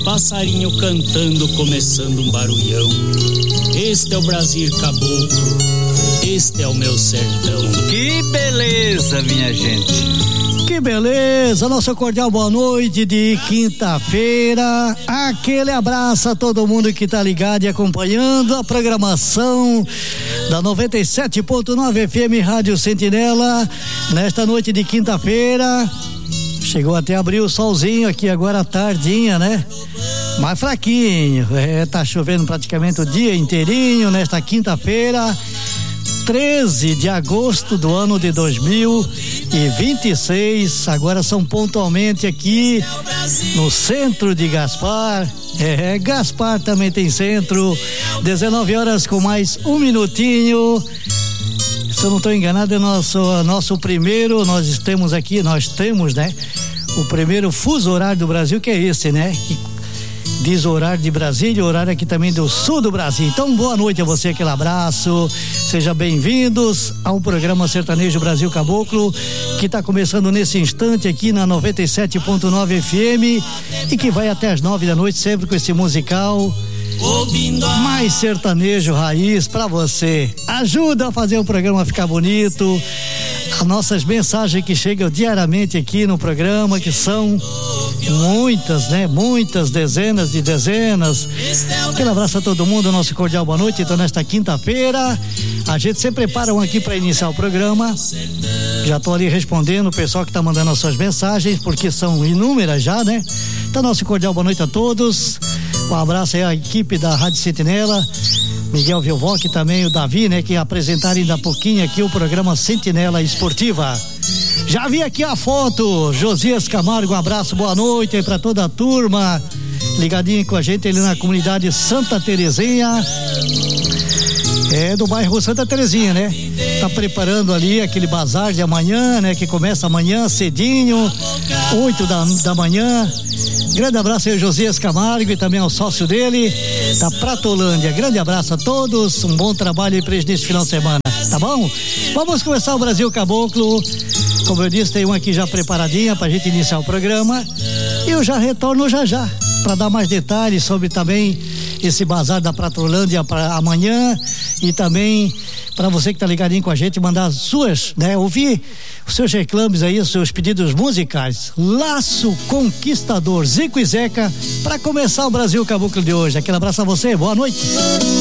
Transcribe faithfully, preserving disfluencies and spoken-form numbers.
passarinho cantando, começando um barulhão. Este é o Brasil caboclo, este é o meu sertão. Que beleza, minha gente. Que beleza, nosso cordial boa noite de quinta-feira. Aquele abraço a todo mundo que tá ligado e acompanhando a programação da noventa e sete ponto nove F M Rádio Sentinela nesta noite de quinta-feira. Chegou até a abrir o solzinho aqui agora à tardinha, né? Mais fraquinho, é, tá chovendo praticamente o dia inteirinho nesta quinta-feira, treze de agosto do ano de dois mil e vinte e seis. Agora são pontualmente aqui no centro de Gaspar. É, Gaspar também tem centro. dezenove horas com mais um minutinho. Se eu não estou enganado, é nosso, nosso primeiro. Nós temos aqui, nós temos, né? O primeiro fuso horário do Brasil, que é esse, né? Que diz o horário de Brasília, o horário aqui também do sul do Brasil. Então, boa noite a você, aquele abraço. Sejam bem-vindos ao programa Sertanejo Brasil Caboclo, que está começando nesse instante aqui na noventa e sete ponto nove F M e que vai até as nove da noite, sempre com esse musical mais sertanejo raiz pra você. Ajuda a fazer o programa ficar bonito. As nossas mensagens que chegam diariamente aqui no programa, que são muitas, né? Muitas dezenas de dezenas. Aquele abraço a todo mundo, nosso cordial boa noite. Então, nesta quinta-feira, a gente se prepara aqui para iniciar o programa. Já tô ali respondendo o pessoal que tá mandando as suas mensagens, porque são inúmeras já, né? Então, nosso cordial boa noite a todos. Um abraço aí à equipe da Rádio Sentinela, Miguel Vilvoc e também o Davi, né, que apresentaram ainda há pouquinho aqui o programa Sentinela Esportiva. Já vi aqui a foto, Josias Camargo, um abraço, boa noite aí pra toda a turma, ligadinho com a gente ali na comunidade Santa Terezinha, é do bairro Santa Terezinha, né? Tá preparando ali aquele bazar de amanhã, né? Que começa amanhã cedinho, oito da, da manhã. Grande abraço aí ao Josias Camargo e também ao sócio dele, da Pratolândia. Grande abraço a todos, um bom trabalho aí pra eles nesse final de semana, tá bom? Vamos começar o Brasil Caboclo. Como eu disse, tem uma aqui já preparadinha pra gente iniciar o programa. E eu já retorno já já, pra dar mais detalhes sobre também esse bazar da Pratolândia para amanhã e também para você que tá ligadinho com a gente, mandar as suas, né, ouvir os seus reclames aí, os seus pedidos musicais. Laço Conquistador, Zico e Zeca, para começar o Brasil Caboclo de hoje. Aquele abraço a você, boa noite.